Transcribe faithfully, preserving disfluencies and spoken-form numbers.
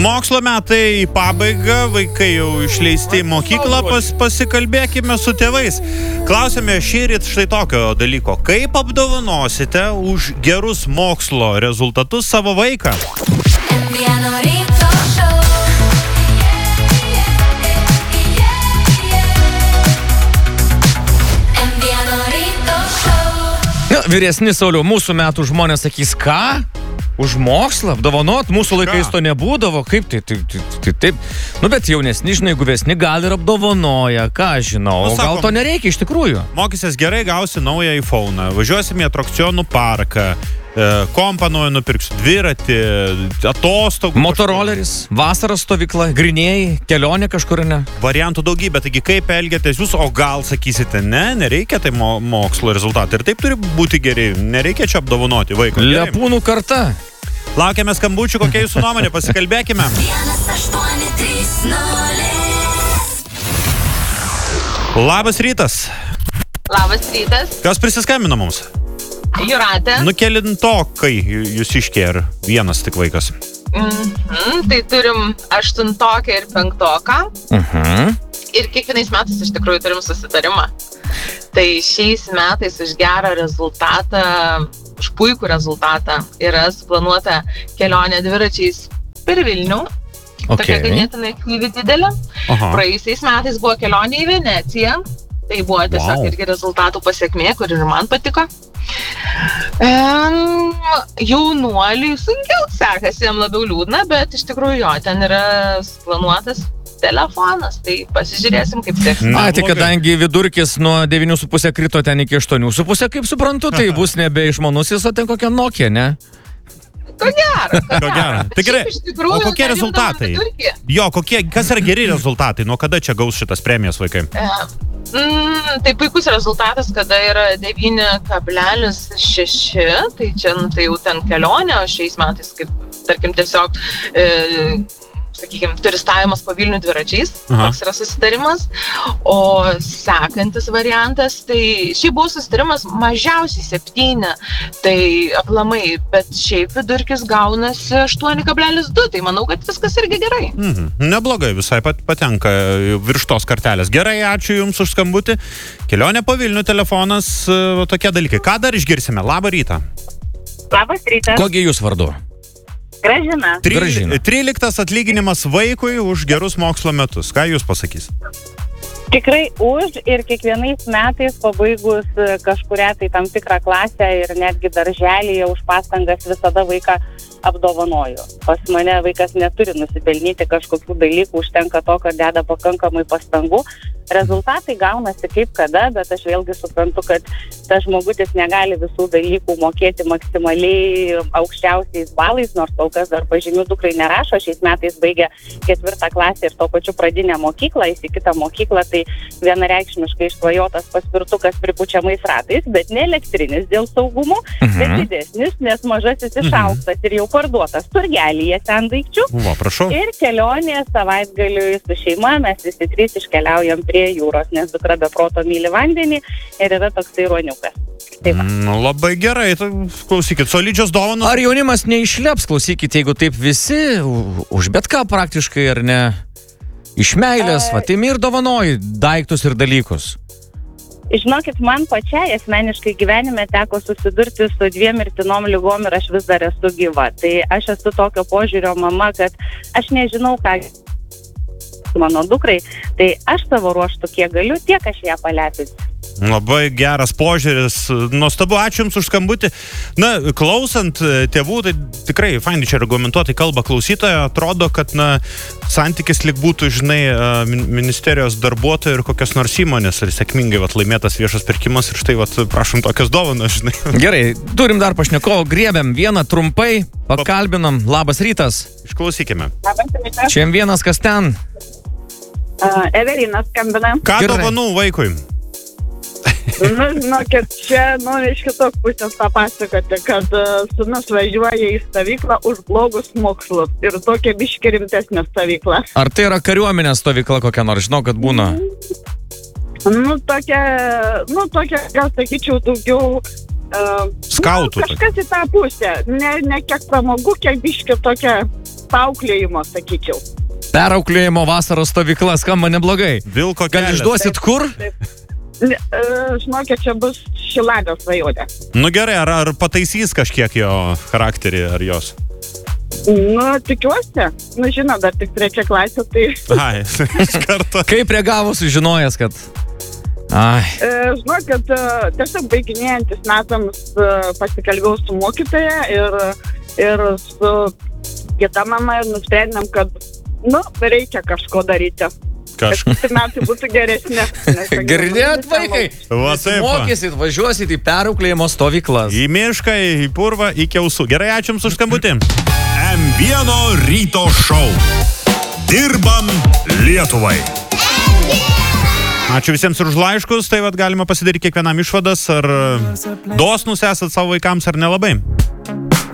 Mokslo metai į pabaigą, vaikai jau išleisti į mokyklą, pas, pasikalbėkime su tėvais. Klausėme šįryt štai tokio dalyko. Kaip apdovanosite už gerus mokslo rezultatus savo vaiką? Na, vyresni, Sauliau, mūsų metų žmonės sakys, ką? Už mokslą apdovanot? Mūsų laikais to nebūdavo. Kaip tai? Taip, taip, taip, taip. Nu, bet jaunesni, žinai, guvesni gal ir apdovanoja. Ką žinau, nu, o gal sakom, to nereikia iš tikrųjų? Mokysies gerai, gausi naują iPhone'ą. Važiuosime į atrakcionų parką. Kompą naują nupirksiu, dviratį, atostogų. Motoroleris, vasaros stovykla, grinėjai, kelionė kažkur, ne? Variantų daugybė, taigi kaip elgiatės jūs, o gal sakysite, ne, nereikia tai mo mokslo rezultatai. Ir taip turi būti geri, nereikia čia apdovanoti vaiką. Lepūnų karta. Laukiame skambučių, kokia jūsų nuomonė, pasikalbėkime. Labas rytas. Labas rytas. Kas prisiskambino mums? Jūratė. Nu, kelintokai jūs iškėr, vienas tik vaikas. Mhm, tai turim aštuntoką ir penktoką. Mhm. Ir kiekvienais metais iš tikrųjų turim susitarimą. Tai šiais metais už gerą rezultatą, už puikų rezultatą yra suplanuota kelionė dviračiais per Vilnių. Okay. Tokia ganėtinai aktyvi didelė. Aha. Praėjusiais metais buvo kelionė į Veneciją. Tai buvo tiesiog Wow. irgi rezultatų pasiekmė, kur ir man patiko. Um, jaunuoliui sunkiau sekasi, jam labiau liūdna, bet iš tikrųjų jo, ten yra suplanuotas telefonas, tai pasižiūrėsim, kaip seksis. Na, tai blogai. kadangi vidurkis nuo devynių su pusė krito ten iki aštuonių su pusė, kaip suprantu, tai bus nebe išmanusis, o ten kokia Nokia, ne? Ko gero, Ko gero. Tai gerai. Šiaip iš tikrųjų, O kokie dar rezultatai? imdama vidurkį. Jo, kokie, kas yra geri rezultatai? Nuo kada čia gaus šitas premijas vaikai? E, mm, tai puikus rezultatas, kada yra devyni kablelis šeši, tai čia nu, tai jau ten kelionė, o šiais metais, kaip, tarkim, tiesiog, e, sakykime, turistavimas po Vilnių dviračiais, Aha. toks yra susitarimas, o sekantis variantas, tai šiaip buvo susitarimas mažiausiai septyni, tai aplamai, bet šiaip vidurkis gaunasi aštuoni kablelis du, tai manau, kad viskas irgi gerai. Mhm. Neblogai, visai pat, patenka virš tos kartelės. Gerai, ačiū Jums už skambutį. Kelionė po Vilnių, telefonas, va, tokie dalykai. Ką dar išgirsime? Labą rytą. Labas rytas. Kogi jūs vardu? Gražina. Tri- Gražina. Tryliktas atlyginimas vaikui už gerus mokslo metus. Ką Jūs pasakys? Tikrai už ir kiekvienais metais pabaigus kažkurią tai tam tikrą klasę ir netgi darželyje už pastangas visada vaiką apdovanoju. Pas mane vaikas neturi nusipelnyti kažkokių dalykų, užtenka to, kad deda pakankamai pastangų. Rezultatai gaunasi kaip kada, bet aš vėlgi suprantu, kad tas žmogutis negali visų dalykų mokėti maksimaliai aukščiausiais balais, nors kol kas dar pažymių dukrai nerašo, šiais metais baigia ketvirtą klasę ir to pačiu pradinę mokyklą, į kitą mokyklą, tai vienareikšmiškai išsvajotas paspirtukas pripučiamais ratais, bet ne elektrinis dėl saugumo, Mhm. bet didesnis, nes mažasis išaugtas ir jau parduotas turgelyje sendaikčių. Va, prašau. Ir kelionė savaitgaliui su šeima, mes visi trys iškeliaujam prie jūros, nes dukra be proto myli vandenį ir yra toksai ruoniukas. Taip. Nu, labai gerai, tai klausykit, solidžios dovanos. Ar jaunimas neišleps, klausykit, jeigu taip visi, u- už bet ką praktiškai, ar ne? Iš meilės, va, tai ir dovanoji daiktus ir dalykus. Žinokit, man pačiai asmeniškai gyvenime teko susidurti su dviem mirtinom lygom ir aš vis dar esu gyva. Tai aš esu tokio požiūrio mama, kad aš nežinau, ką mano dukrai, tai aš savo ruoštų kiek galiu, tiek aš ją palepinsiu. Labai geras požiūris, nuostabu, ačiū Jums už skambutį. Na, klausant tėvų, tai tikrai fainai čia argumentuotai kalba klausytoja, atrodo, kad, na, santykis lyg būtų, žinai, ministerijos darbuotojų ir kokios nors įmonės ir sėkmingai, vat, laimėtas viešas pirkimas ir štai, vat, prašom tokios dovanos, žinai. Gerai, turim dar pašnekovą, griebėm vieną trumpai, pakalbinam, labas rytas. Išklausykime. Labas rytas. Čia vienas, kas ten. Uh, Evelina skambina. Ką Gerai. dovanų vaikui? Nu, žinokit, čia, nu, iš kitos pusės papasakoti, kad uh, sūnus važiuoja į stovyklą už blogus mokslus ir tokia biški rimtesnė stovykla. Ar tai yra kariuomenės stovykla kokia nors? Žinau, kad būna. Nu, tokia, nu, tokia, gal sakyčiau, daugiau... Uh, Skautų. Nu, kažkas į tą pusę. Ne, ne kiek pramogų, kiek biški tokia paauklėjimo, sakyčiau. Perauklėjimo vasaros stovykla skamba neblogai. Vilko Gal kelias. išduosit kur? Ne, e, Žinokit, čia bus Šilalės rajone. Nu gerai, ar, ar pataisys kažkiek jo charakterį ar jos? Nu, tikiuosi. Nu, žinot, dar tik trečia klasė, tai... Ai, iš karto. Kaip reagavo sužinojęs, kad... Ai. E, Žinokit, e, tiesiog baiginėjantis metams e, pasikalbėjau su mokytoja ir, ir su kita mama ir nusprendėm, kad, nu, reikia kažko daryti. Kažką. Kad metai būtų geresni. Girdėjot, vaikai? Va taip va. Mokysit, važiuosit į perauklėjimo stovyklas. Į mišką, į purvą, iki ausų. Gerai, ačiū Jums už skambutį. M vienas ryto šou. Dirbam Lietuvai. Ačiū visiems už laiškus, tai vat galima pasidaryti kiekvienam išvadas, ar dosnus esat savo vaikams, ar nelabai.